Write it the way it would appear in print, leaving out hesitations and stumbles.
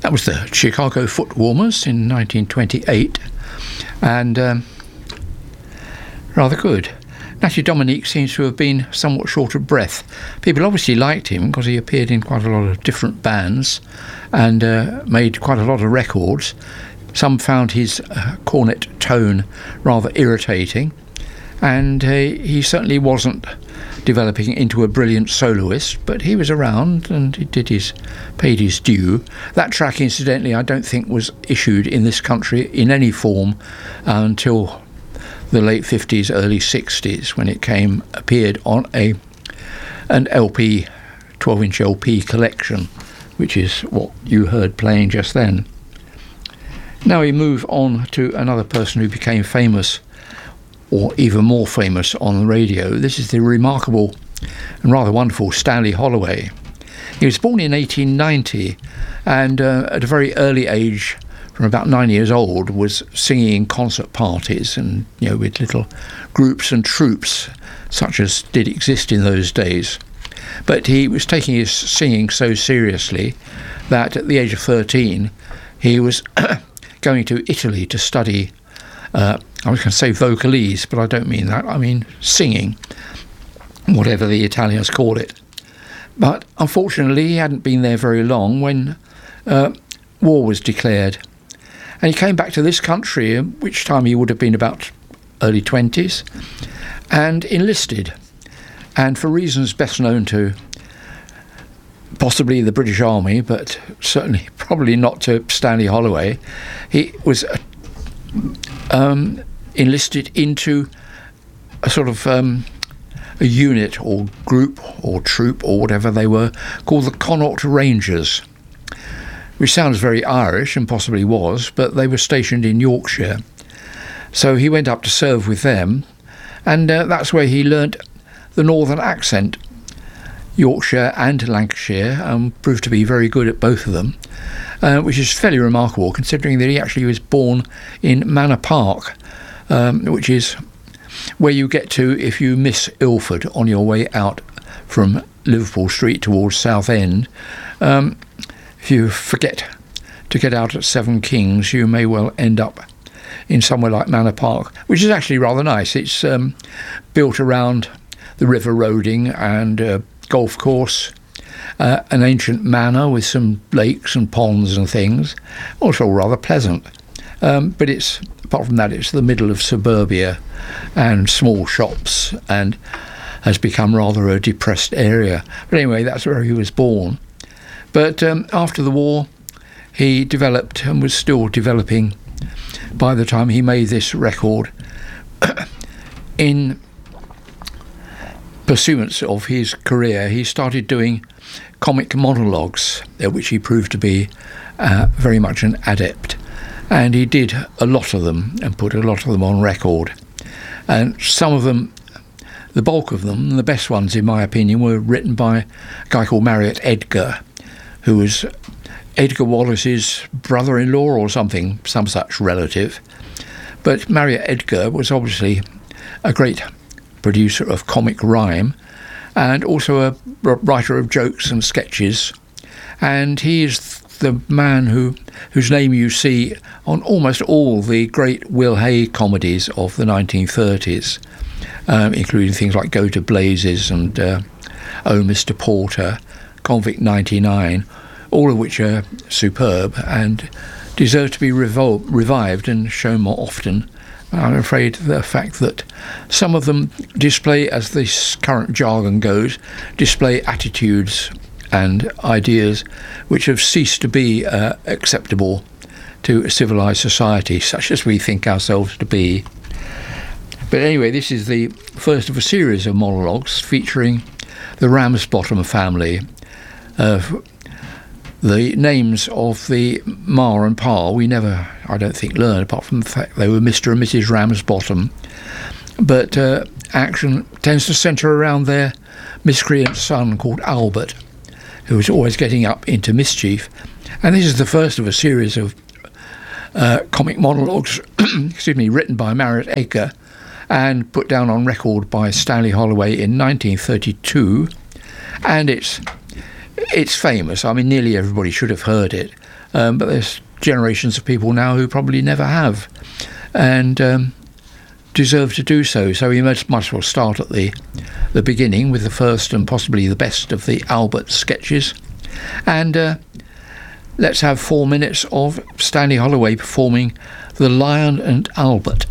That was the Chicago Footwarmers in 1928, and rather good. Natty Dominique seems to have been somewhat short of breath. People obviously liked him because he appeared in quite a lot of different bands and made quite a lot of records. Some found his cornet tone rather irritating, and he certainly wasn't developing into a brilliant soloist, but he was around and he paid his due. That track, incidentally, I don't think was issued in this country in any form until the late 50s, early 60s, when it appeared on an LP, 12-inch LP collection, which is what you heard playing just then. Now we move on to another person who became famous, or even more famous, on the radio. This is the remarkable and rather wonderful Stanley Holloway. He was born in 1890 and at a very early age, from about 9 years old, was singing in concert parties and, with little groups and troupes such as did exist in those days. But he was taking his singing so seriously that at the age of 13 he was going to Italy to study, I was going to say vocalese, but I don't mean that, I mean singing, whatever the Italians call it. But unfortunately he hadn't been there very long when war was declared. And he came back to this country, at which time he would have been about early 20s, and enlisted. And for reasons best known to possibly the British Army, but certainly probably not to Stanley Holloway, he was enlisted into a sort of a unit or group or troop or whatever they were, called the Connaught Rangers, which sounds very Irish and possibly was, but they were stationed in Yorkshire. So he went up to serve with them, and that's where he learnt the northern accent, Yorkshire and Lancashire, and proved to be very good at both of them, which is fairly remarkable considering that he actually was born in Manor Park, which is where you get to if you miss Ilford on your way out from Liverpool Street towards Southend. If you forget to get out at Seven Kings, you may well end up in somewhere like Manor Park, which is actually rather nice. It's built around the River Roding and a golf course, an ancient manor with some lakes and ponds and things, also rather pleasant. But apart from that, it's the middle of suburbia and small shops, and has become rather a depressed area. But anyway, that's where he was born. But after the war, he developed and was still developing by the time he made this record. In pursuance of his career, he started doing comic monologues, which he proved to be very much an adept. And he did a lot of them and put a lot of them on record. And some of them, the bulk of them, the best ones in my opinion, were written by a guy called Marriott Edgar, who was Edgar Wallace's brother-in-law or something, some such relative. But Marriott Edgar was obviously a great producer of comic rhyme and also a writer of jokes and sketches. And he is the man whose name you see on almost all the great Will Hay comedies of the 1930s, including things like Go to Blazes and Oh, Mr. Porter, Convict 99, all of which are superb and deserve to be revived and shown more often. I'm afraid the fact that some of them display, as this current jargon goes, display attitudes and ideas which have ceased to be acceptable to civilised society, such as we think ourselves to be. But anyway, this is the first of a series of monologues featuring the Ramsbottom family. The names of the Ma and Pa we never, I don't think, learned, apart from the fact they were Mr. and Mrs. Ramsbottom. But action tends to centre around their miscreant son called Albert, who was always getting up into mischief. And this is the first of a series of comic monologues written by Marriott Edgar and put down on record by Stanley Holloway in 1932. And it's it's famous. I mean, nearly everybody should have heard it, but there's generations of people now who probably never have, and deserve to do so. So we might as well start at the beginning with the first and possibly the best of the Albert sketches, and let's have 4 minutes of Stanley Holloway performing The Lion and Albert.